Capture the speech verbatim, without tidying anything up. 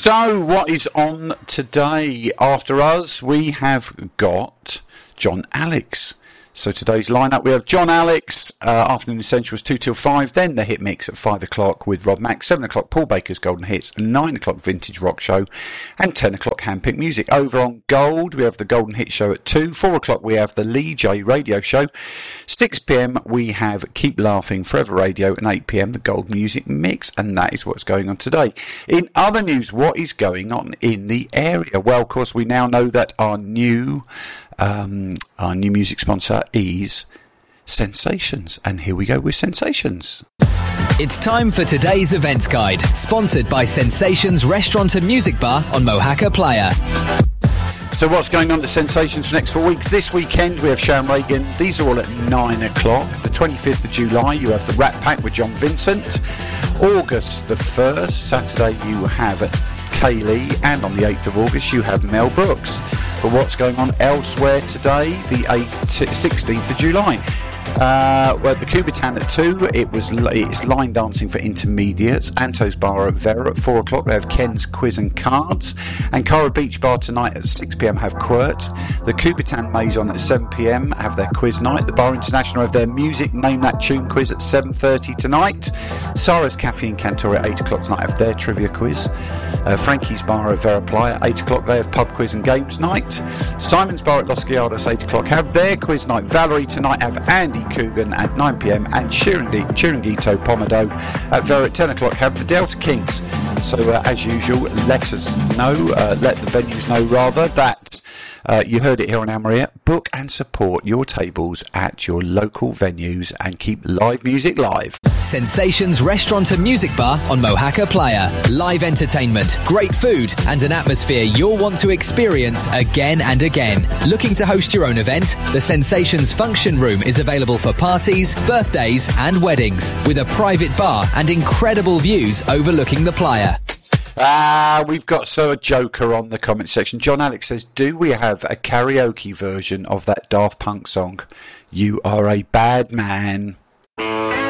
So, what is on today? After us, we have got John Alex. So today's lineup, we have John Alex, uh, Afternoon Essentials two till five, then the Hit Mix at five o'clock with Rob Mack, seven o'clock Paul Baker's Golden Hits, nine o'clock Vintage Rock Show, and ten o'clock Handpicked Music. Over on Gold, we have the Golden Hit Show at two, four o'clock we have the Lee J Radio Show, six p.m. we have Keep Laughing Forever Radio, and eight p.m. the Gold Music Mix, and that is what's going on today. In other news, what is going on in the area? Well, of course, we now know that our new... Um, our new music sponsor is Sensations, and here we go with Sensations. It's time for today's events guide, sponsored by Sensations Restaurant and Music Bar on Mohaca Playa. So what's going on at Sensations for the next four weeks? This weekend we have Sharon Reagan. These are all at nine o'clock. The twenty-fifth of July you have the Rat Pack with John Vincent. August the first, Saturday, you have Kaylee, and on the eighth of August you have Mel Brooks. But what's going on elsewhere today, the sixteenth of July? Uh, well, the Kubitan at two, it was it's line dancing for intermediates. Anto's Bar at Vera at four o'clock. They have Ken's Quiz and Cards. And Cara Beach Bar tonight at six p.m. have Quirt. The Kubitan Maison at seven p.m. have their quiz night. The Bar International have their music Name That Tune quiz at seven thirty tonight. Sarah's Cafe in Cantor at eight o'clock tonight have their trivia quiz. Uh, Frankie's Bar at Vera Playa at eight o'clock. They have pub quiz and games night. Simon's Bar at Los Guiados at eight o'clock have their quiz night. Valerie tonight have Andy Coogan at nine p.m. and Chiringuito Pomado at Vera at ten o'clock have the Delta Kings. So uh, as usual, let us know, uh, let the venues know rather, that uh, you heard it here on Amaria. Book and support your tables at your local venues and keep live music live. Sensations Restaurant and Music Bar on Mohaca Playa. Live entertainment, great food, and an atmosphere you'll want to experience again and again. Looking to host your own event? The Sensations Function Room is available for parties, birthdays, and weddings, with a private bar and incredible views overlooking the playa. Ah, we've got so a joker on the comment section. John Alex says, do we have a karaoke version of that Daft Punk song, You Are a Bad Man?